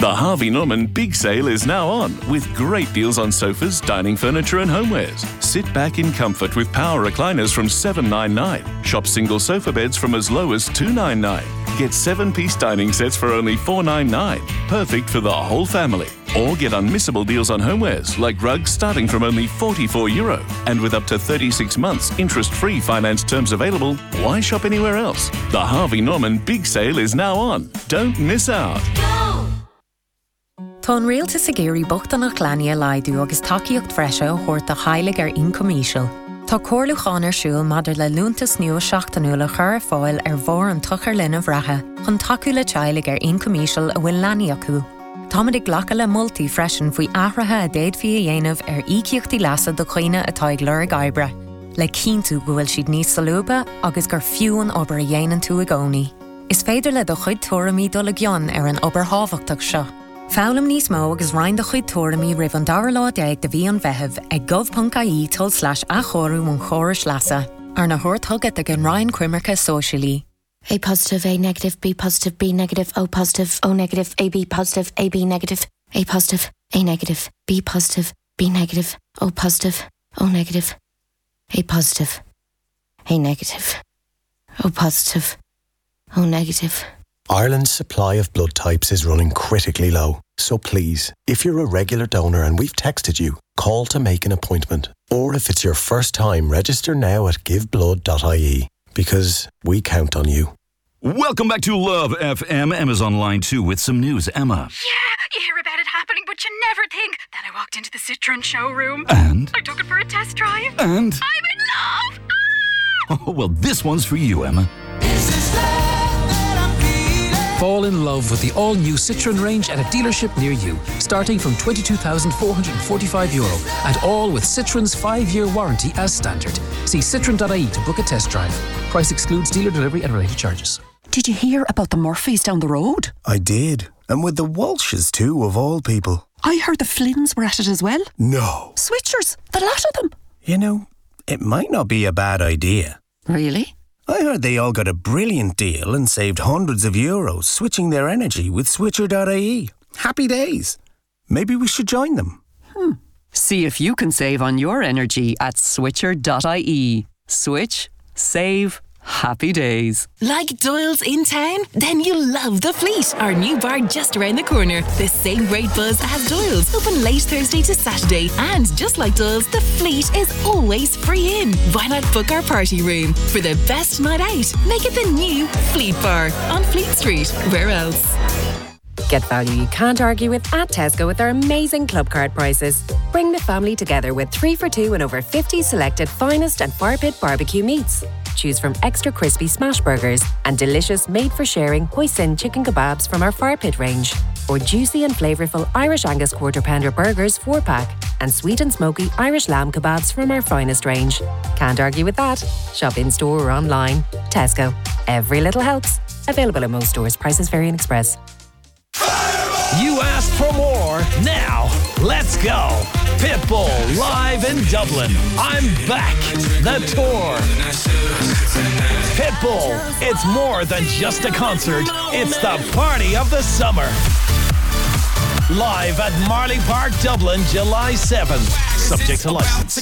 The Harvey Norman Big Sale is now on, with great deals on sofas, dining furniture and homewares. Sit back in comfort with power recliners from $799. Shop single sofa beds from as low as $299. Get 7-piece dining sets for only $499. Perfect for the whole family. Or get unmissable deals on homewares, like rugs starting from only €44. And with up to 36 months interest-free finance terms available, why shop anywhere else? The Harvey Norman Big Sale is now on. Don't miss out. Tá an réalta sa géirí bochta nach leanaí laidú agus takeíocht freise ó chuirta chailig incomíisiil. Tá cóirlucháin siúil madidir le lúntas nua seachtanúla chur fáil bhór an tuchar linn bhreathe chun takeú le teilig incomíisiil a bhfuil leanaí acu. Táid ag ghlacha le multaí freisin faoi ahrathe a déad fí a dhéanamh ícíochtaí leasa do chuoine atá ag lur gaibre. Le cíntú go bhfuil siad níos salúba agus gur fiúin obair a dhéanaan tú a gcónaí. Is féidir le do chuid tuairimí dul a gcionn an obair hábhachtach seo. Fálam níos mó agus rainn do chuid tuairimí ribh an dar lá déag de bhí an bheitheh ag gov.ie/achorú mún chóris leasa ar na thuirthugad ag an rainn cuimarcha sóisialí. A positive, A negative, B positive, B negative, O positive, O negative, AB positive, AB negative, A positive, A negative, B positive, B negative, O positive, O negative, A positive, A negative, O positive, O negative. Ireland's supply of blood types is running critically low. So please, if you're a regular donor and we've texted you, call to make an appointment. Or if it's your first time, register now at giveblood.ie, because we count on you. Welcome back to Love FM. Emma's on line 2 with some news. Emma. Yeah, you hear about it happening, but you never think. Then I walked into the Citroen showroom. And? I took it for a test drive. And? I'm in love! Oh, well, this one's for you, Emma. Fall in love with the all-new Citroen range at a dealership near you, starting from €22,445, and all with Citroen's 5-year warranty as standard. See citroen.ie to book a test drive. Price excludes dealer delivery and related charges. Did you hear about the Murphys down the road? I did. And with the Walshes too, of all people. I heard the Flynns were at it as well. No. Switchers, the lot of them. You know, it might not be a bad idea. Really? I heard they all got a brilliant deal and saved hundreds of euros switching their energy with Switcher.ie. Happy days. Maybe we should join them. See if you can save on your energy at Switcher.ie. Switch, save, happy days. Like Doyle's in town? Then you'll love The Fleet, our new bar just around the corner. The same great buzz as Doyle's, open late Thursday to Saturday. And just like Doyle's, The Fleet is always free in. Why not book our party room? For the best night out, make it the new Fleet Bar on Fleet Street. Where else? Get value you can't argue with at Tesco with their amazing club card prices. Bring the family together with 3 for $2 and over 50 selected finest and fire pit barbecue meats. Choose from extra crispy smash burgers and delicious made-for-sharing hoisin chicken kebabs from our fire pit range. Or juicy and flavourful Irish Angus quarter pounder burgers 4-pack and sweet and smoky Irish lamb kebabs from our finest range. Can't argue with that. Shop in-store or online. Tesco. Every little helps. Available at most stores. Prices vary in Express. You asked for more. Now, let's go. Pitbull live in Dublin. I'm back. The tour. Pitbull. It's more than just a concert. It's the party of the summer. Live at Marley Park, Dublin, July 7th. Subject to license.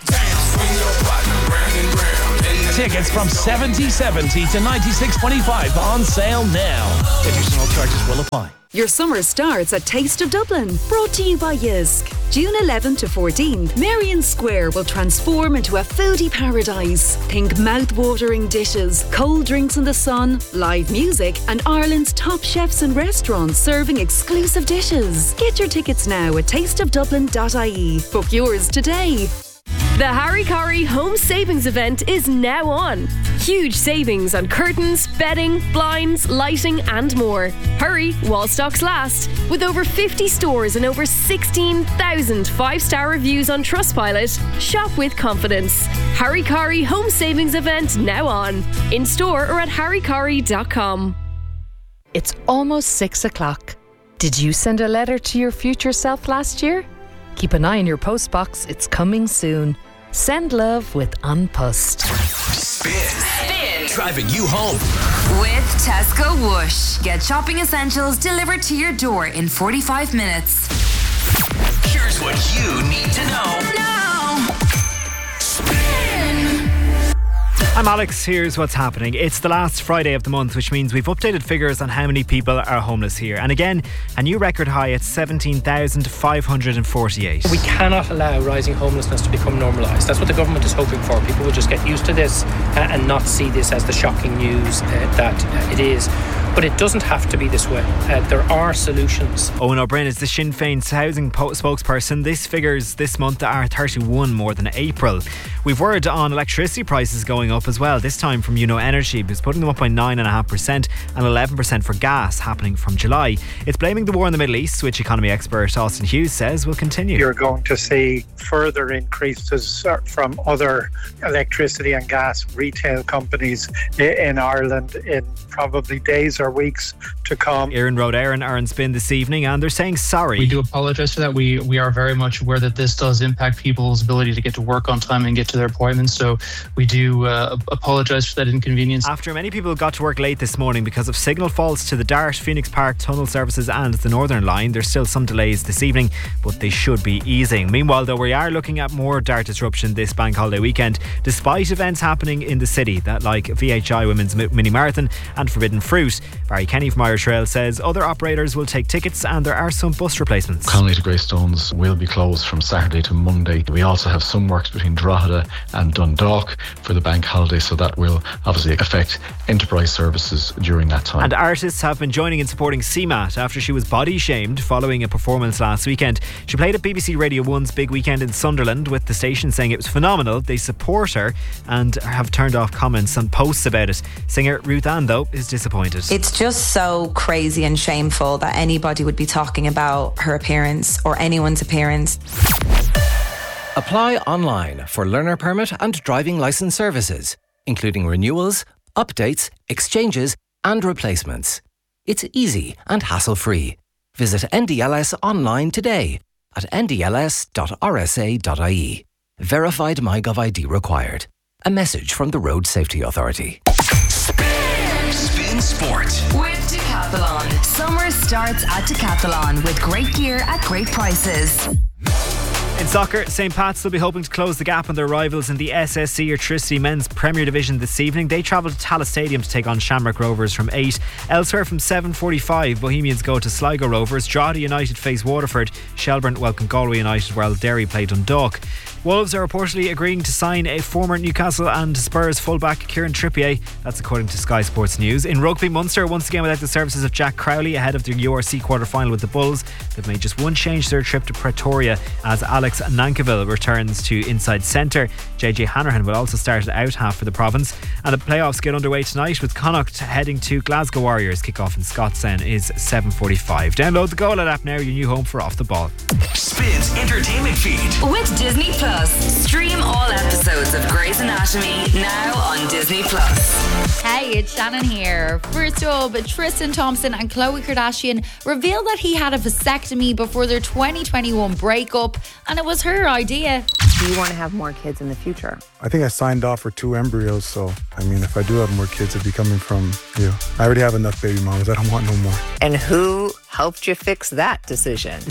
Tickets from $70.70 to $96.25 on sale now. Additional charges will apply. Your summer starts at Taste of Dublin, brought to you by Jysk. June 11th to 14th, Marion Square will transform into a foodie paradise. Think mouth-watering dishes, cold drinks in the sun, live music, and Ireland's top chefs and restaurants serving exclusive dishes. Get your tickets now at tasteofdublin.ie. Book yours today. The Harry Corrie Home Savings Event is now on. Huge savings on curtains, bedding, blinds, lighting and more. Hurry while stocks last. With over 50 stores and over 16,000 5-star reviews on Trustpilot, shop with confidence. Harry Corrie Home Savings Event now on. In store or at harrycorrie.com. It's almost 6 o'clock. Did you send a letter to your future self last year? Keep an eye on your postbox, it's coming soon. Send love with An Post. Spin. Driving you home. With Tesco Whoosh. Get shopping essentials delivered to your door in 45 minutes. Here's what you need to know. I'm Alex, here's what's happening. It's the last Friday of the month, which means we've updated figures on how many people are homeless here. And again, a new record high at 17,548. We cannot allow rising homelessness to become normalised. That's what the government is hoping for. People will just get used to this and not see this as the shocking news that it is. But it doesn't have to be this way. There are solutions. Owen O'Brien is the Sinn Féin's housing spokesperson. These figures this month are 31 more than April. We've word on electricity prices going up as well, this time from UNO Energy, who's putting them up by 9.5% and 11% for gas, happening from July. It's blaming the war in the Middle East, which economy expert Austin Hughes says will continue. You're going to see further increases from other electricity and gas retail companies in Ireland in probably days or weeks to come. Erin Road Éireann are in Spin this evening and they're saying sorry. We do apologise for that. We are very much aware that this does impact people's ability to get to work on time and get to their appointments, so we do apologise for that inconvenience. After many people got to work late this morning because of signal faults to the Dart, Phoenix Park tunnel services and the Northern Line, there's still some delays this evening, but they should be easing. Meanwhile, though, we are looking at more Dart disruption this bank holiday weekend, despite events happening in the city that like VHI Women's Mini Marathon and Forbidden Fruit. Barry Kenny from Irish Rail says other operators will take tickets and there are some bus replacements. Connolly to Greystones will be closed from Saturday to Monday. We also have some works between Drogheda and Dundalk for the bank holiday, so that will obviously affect enterprise services during that time. And artists have been joining in supporting CMAT after she was body shamed following a performance last weekend. She played at BBC Radio 1's Big Weekend in Sunderland, with the station saying it was phenomenal. They support her and have turned off comments and posts about it. Singer Ruth Ann, though, is disappointed. It's just so crazy and shameful that anybody would be talking about her appearance or anyone's appearance. Apply online for learner permit and driving licence services, including renewals, updates, exchanges and replacements. It's easy and hassle-free. Visit NDLS online today at ndls.rsa.ie. Verified MyGov ID required. A message from the Road Safety Authority. Spin Sport with Decathlon. Summer starts at Decathlon with great gear at great prices. In soccer, St. Pat's will be hoping to close the gap on their rivals in the SSC Electricity Men's Premier Division this evening. They travel to Tallaght Stadium to take on Shamrock Rovers from 8. Elsewhere from 7:45, Bohemians go to Sligo Rovers. Drogheda United face Waterford. Shelbourne welcome Galway United, while Derry play Dundalk. Wolves are reportedly agreeing to sign a former Newcastle and Spurs fullback Kieran Trippier. That's according to Sky Sports News. In rugby, Munster once again without the services of Jack Crowley ahead of the URC quarter-final with the Bulls. They've made just one change to their trip to Pretoria as Alex Nankivell returns to inside centre. JJ Hanrahan will also start at out half for the province. And the playoffs get underway tonight with Connacht heading to Glasgow Warriors. Kick-off in Scotstown is 7:45. Download the Goal app now, your new home for Off the Ball. Spins entertainment feed with Disney Plus. Stream all episodes of Grey's Anatomy now on Disney Plus. Hey, it's Shannon here. First up, Tristan Thompson and Khloe Kardashian revealed that he had a vasectomy before their 2021 breakup, and it was her idea. Do you want to have more kids in the future? I think I signed off for 2 embryos, so I mean, if I do have more kids, it'd be coming from you. I already have enough baby mamas. I don't want no more. And who helped you fix that decision?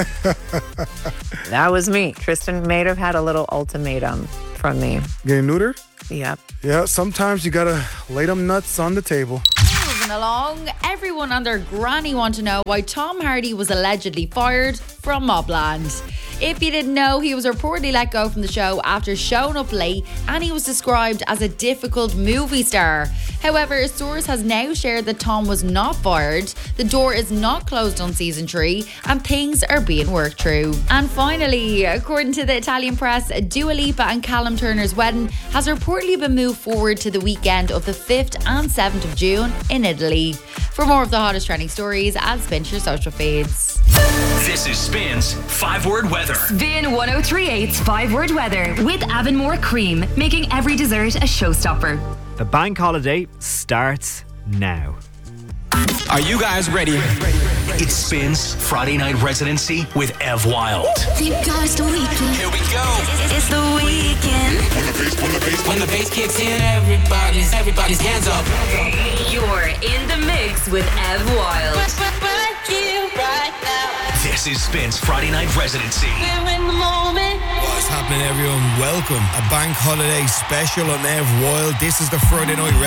That was me. Tristan may have had a little ultimatum from me. Getting neutered? Yep. Yeah, sometimes you gotta lay them nuts on the table. Moving along, everyone and their granny want to know why Tom Hardy was allegedly fired from Mobland. If you didn't know, he was reportedly let go from the show after showing up late, and he was described as a difficult movie star. However, a source has now shared that Tom was not fired, the door is not closed on season 3, and things are being worked through. And finally, according to the Italian press, Dua Lipa and Callum Turner's wedding has reportedly been moved forward to the weekend of the 5th and 7th of June in Italy. For more of the hottest trending stories, add Spin to your social feeds. This is Spin's 5-word weather. Spin 1038's 5-word weather with Avonmore Cream, making every dessert a showstopper. The bank holiday starts now. Are you guys ready? It Spins Friday Night Residency with Ev Wild. Deep guys, the weekend. Here we go. It's the weekend. When the bass kicks in, everybody's hands up. You're in the mix with Ev Wild. Right now. This is Spins Friday Night Residency. We're in the moment. What's happening, everyone? Welcome. A bank holiday special on Ev Wild. This is the Friday Night